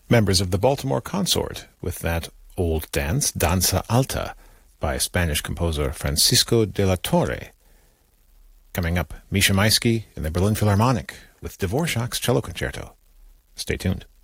Members of the Baltimore Consort with that old dance, Danza Alta, by Spanish composer Francisco de la Torre. Coming up, Misha Maisky in the Berlin Philharmonic with Dvorak's Cello Concerto. Stay tuned.